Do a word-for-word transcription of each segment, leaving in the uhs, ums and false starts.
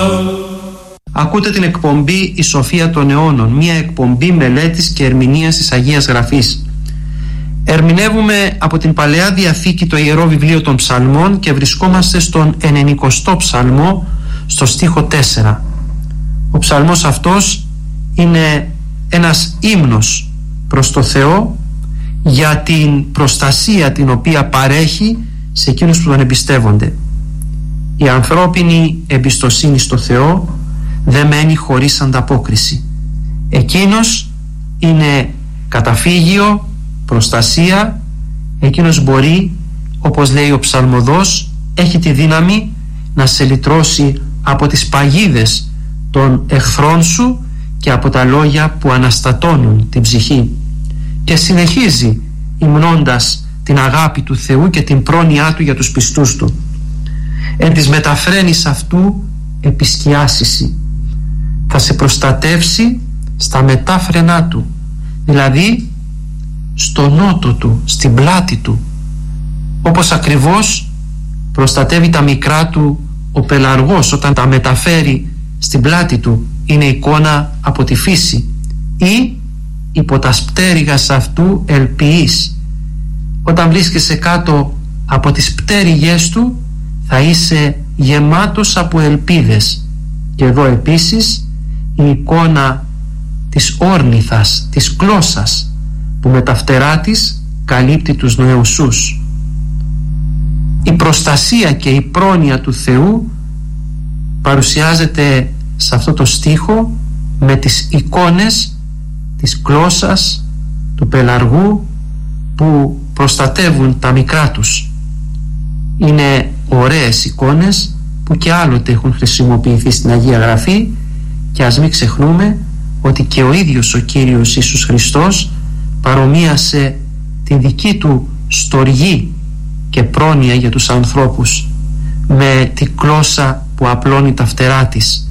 Ακούτε την εκπομπή «Η Σοφία των Αιώνων», μια εκπομπή μελέτης και ερμηνείας της Αγίας Γραφής. Ερμηνεύουμε από την Παλαιά Διαθήκη το Ιερό Βιβλίο των Ψαλμών και βρισκόμαστε στον ενενηκοστό ψαλμό, στο στίχο τέσσερα. Ο ψαλμός αυτός είναι ένας ύμνος προς το Θεό για την προστασία την οποία παρέχει σε εκείνους που τον εμπιστεύονται. Η ανθρώπινη εμπιστοσύνη στο Θεό δεν μένει χωρίς ανταπόκριση. Εκείνος είναι καταφύγιο, προστασία. Εκείνος μπορεί, όπως λέει ο ψαλμοδός, έχει τη δύναμη να σε λυτρώσει από τις παγίδες των εχθρών σου και από τα λόγια που αναστατώνουν την ψυχή. Και συνεχίζει υμνώντας την αγάπη του Θεού και την πρόνοιά του για τους πιστούς του. Εν της μεταφραίνεις αυτού επισκιάσιση. Θα σε προστατεύσει στα μετάφρενά του, δηλαδή στο νότο του, στην πλάτη του, όπως ακριβώς προστατεύει τα μικρά του ο πελαργός όταν τα μεταφέρει στην πλάτη του. Είναι εικόνα από τη φύση. Ή υπό τα πτέρυγας αυτού ελπιείς. Όταν βρίσκεσαι κάτω από τις πτέρυγες του θα είσαι γεμάτος από ελπίδες. Και εδώ επίσης η εικόνα της όρνηθας, της κλώσσας, που με τα φτερά της καλύπτει τους νοεουσούς. Η προστασία και η πρόνοια του Θεού παρουσιάζεται σε αυτό το στίχο με τις εικόνες της κλώσσας, του πελαργού που προστατεύουν τα μικρά τους. Είναι ωραίες εικόνες που και άλλοτε έχουν χρησιμοποιηθεί στην Αγία Γραφή, και ας μην ξεχνούμε ότι και ο ίδιος ο Κύριος Ιησούς Χριστός παρομοίασε τη δική του στοργή και πρόνοια για τους ανθρώπους με τη κλώσσα που απλώνει τα φτερά της.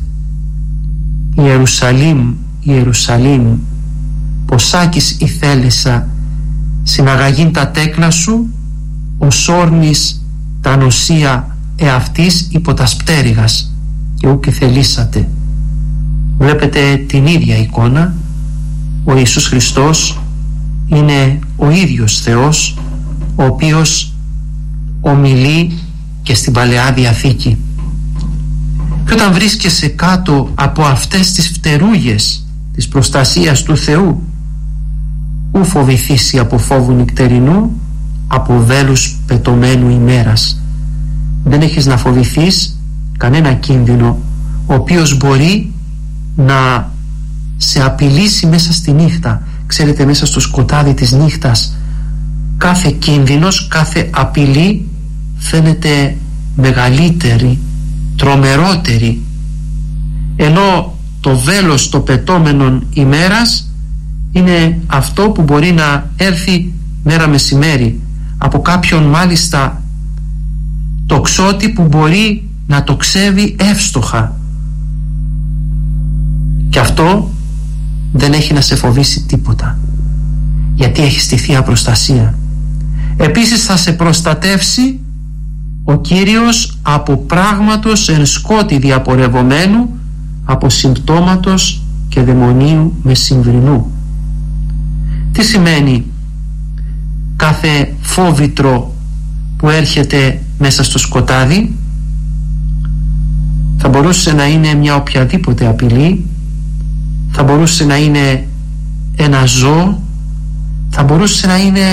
Ιερουσαλήμ, Ιερουσαλήμ, ποσάκης η θέλησα συναγαγήν τα τέκνα σου, ως όρνης τα νοσία εαυτής υπό τα σπτέρυγας, και ούκ θελήσατε. Βλέπετε την ίδια εικόνα. Ο Ιησούς Χριστός είναι ο ίδιος Θεός, ο οποίος ομιλεί και στην Παλαιά Διαθήκη. Και όταν βρίσκεσαι κάτω από αυτές τις φτερούγες της προστασίας του Θεού, ου φοβηθήσει από φόβου νυχτερινού, από βέλους πετωμένου ημέρας. Δεν έχεις να φοβηθείς κανένα κίνδυνο, ο οποίος μπορεί να σε απειλήσει μέσα στη νύχτα. Ξέρετε, μέσα στο σκοτάδι της νύχτας κάθε κίνδυνος, κάθε απειλή φαίνεται μεγαλύτερη, τρομερότερη, ενώ το βέλος το πετώμενων ημέρας είναι αυτό που μπορεί να έρθει μέρα μεσημέρι από κάποιον μάλιστα τοξότη που μπορεί να τοξεύει εύστοχα, και αυτό δεν έχει να σε φοβήσει τίποτα, γιατί έχει τη Θεία Προστασία. Επίσης θα σε προστατεύσει ο Κύριος από πράγματος εν σκότη διαπορευομένου, από συμπτώματος και δαιμονίου μεσημβρινού. Τι σημαίνει κάθε φόβητρο που έρχεται μέσα στο σκοτάδι? Θα μπορούσε να είναι μια οποιαδήποτε απειλή, θα μπορούσε να είναι ένα ζώο, θα μπορούσε να είναι